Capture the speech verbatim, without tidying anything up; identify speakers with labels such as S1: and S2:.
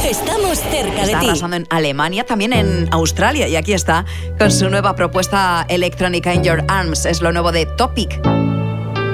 S1: Estamos cerca de
S2: Está
S1: ti.
S2: arrasando en Alemania, también en Australia. Y aquí está con su nueva propuesta electrónica In Your Arms. Es lo nuevo de Topic.